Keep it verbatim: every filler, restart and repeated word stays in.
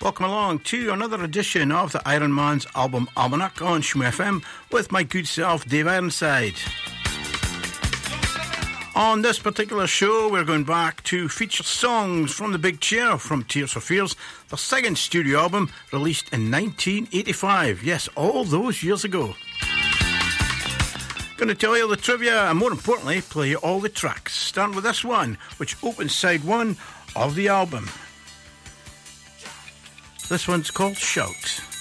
Welcome along to another edition of the Iron Man's Album Almanac on Shmoo F M with my good self, Dave Ironside. On this particular show, we're going back to feature songs from The Big Chair from Tears for Fears, their second studio album released in nineteen eighty-five. Yes, all those years ago. Going to tell you the trivia and, more importantly, play you all the tracks. Starting with this one, which opens side one of the album. This one's called Shout.